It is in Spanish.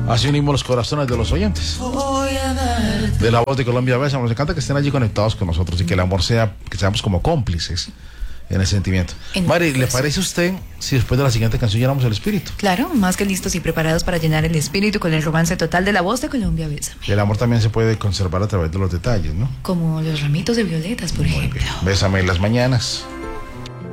Así unimos los corazones de los oyentes. De La Voz de Colombia Bésame. Nos encanta que estén allí conectados con nosotros y que el amor sea, que seamos como cómplices en el sentimiento. Mari, ¿le parece a usted si después de la siguiente canción llenamos el espíritu? Claro, más que listos y preparados para llenar el espíritu con el romance total de La Voz de Colombia Bésame. El amor también se puede conservar a través de los detalles, ¿no? Como los ramitos de violetas, por ejemplo. Bésame en las mañanas.